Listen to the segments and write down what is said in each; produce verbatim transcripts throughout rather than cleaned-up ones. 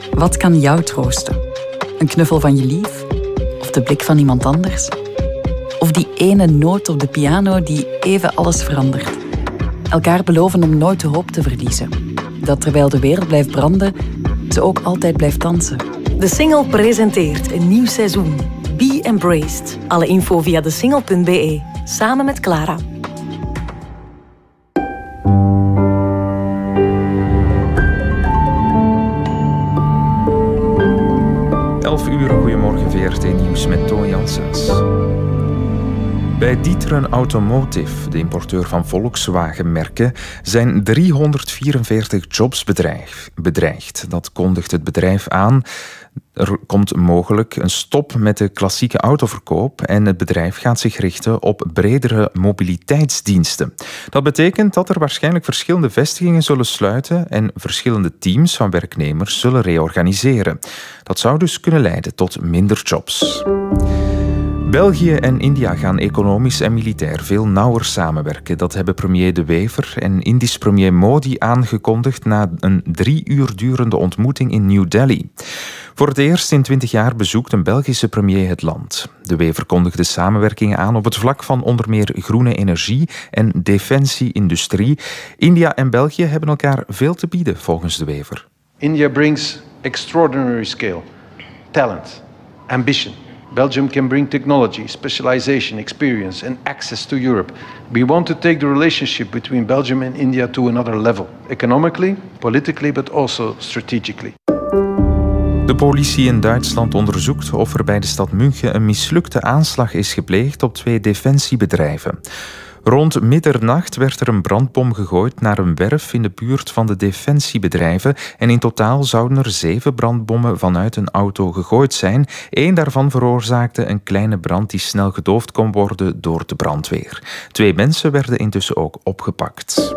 Wat kan jou troosten? Een knuffel van je lief? Of de blik van iemand anders? Of die ene noot op de piano die even alles verandert? Elkaar beloven om nooit de hoop te verliezen. Dat terwijl de wereld blijft branden, ze ook altijd blijft dansen. De Singel presenteert een nieuw seizoen. Be Embraced. Alle info via desingel punt be. Samen met Clara. elf uur, goedemorgen V R T Nieuws met Toon Janssens. Bij D'Ieteren Automotive, de importeur van Volkswagen-merken, zijn driehonderdvierenveertig jobs bedreigd. Dat kondigt het bedrijf aan. Er komt mogelijk een stop met de klassieke autoverkoop en het bedrijf gaat zich richten op bredere mobiliteitsdiensten. Dat betekent dat er waarschijnlijk verschillende vestigingen zullen sluiten en verschillende teams van werknemers zullen reorganiseren. Dat zou dus kunnen leiden tot minder jobs. België en India gaan economisch en militair veel nauwer samenwerken. Dat hebben premier De Wever en Indisch premier Modi aangekondigd na een drie uur durende ontmoeting in New Delhi. Voor het eerst in twintig jaar bezoekt een Belgische premier het land. De Wever kondigde samenwerkingen aan op het vlak van onder meer groene energie en defensie-industrie. India en België hebben elkaar veel te bieden, volgens De Wever. India brings extraordinary scale, talent, ambition. Belgium can bring technology, specialization, experience and access to Europe. We want to take the relationship between Belgium and India to another level. Economically, politically, but also strategically. De politie in Duitsland onderzoekt of er bij de stad München een mislukte aanslag is gepleegd op twee defensiebedrijven. Rond middernacht werd er een brandbom gegooid naar een werf in de buurt van de defensiebedrijven en in totaal zouden er zeven brandbommen vanuit een auto gegooid zijn. Eén daarvan veroorzaakte een kleine brand die snel gedoofd kon worden door de brandweer. Twee mensen werden intussen ook opgepakt.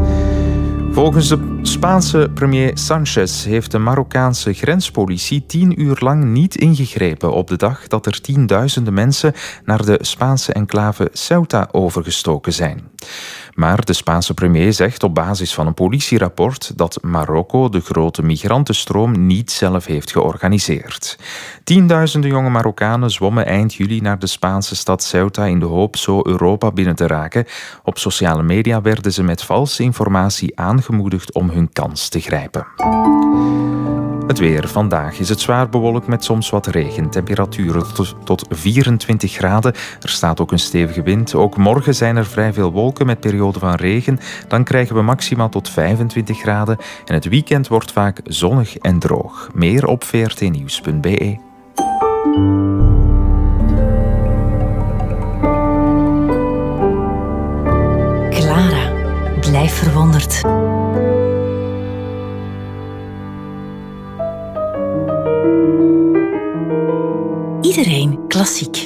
Volgens de Spaanse premier Sanchez heeft de Marokkaanse grenspolitie tien uur lang niet ingegrepen op de dag dat er tienduizenden mensen naar de Spaanse enclave Ceuta overgestoken zijn. Maar de Spaanse premier zegt op basis van een politierapport dat Marokko de grote migrantenstroom niet zelf heeft georganiseerd. Tienduizenden jonge Marokkanen zwommen eind juli naar de Spaanse stad Ceuta in de hoop zo Europa binnen te raken. Op sociale media werden ze met valse informatie aangemoedigd om hun kans te grijpen. Het weer. Vandaag is het zwaar bewolkt met soms wat regen. Temperaturen tot vierentwintig graden. Er staat ook een stevige wind. Ook morgen zijn er vrij veel wolken met perioden van regen. Dan krijgen we maximaal tot vijfentwintig graden. En het weekend wordt vaak zonnig en droog. Meer op v r t nieuws punt be. Clara, blijf verwonderd. Iedereen klassiek.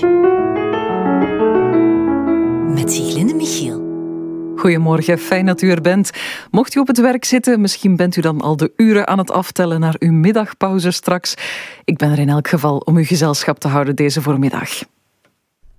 Met Sieglinde Michiel. Goedemorgen, fijn dat u er bent. Mocht u op het werk zitten, misschien bent u dan al de uren aan het aftellen naar uw middagpauze straks. Ik ben er in elk geval om uw gezelschap te houden deze voormiddag.